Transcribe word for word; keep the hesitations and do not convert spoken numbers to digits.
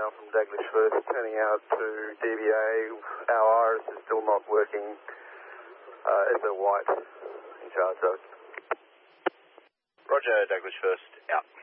now from Daglish First, turning out to D V A. Our iris is still not working. Uh, Echo White in charge, though. Roger, Daglish First, out.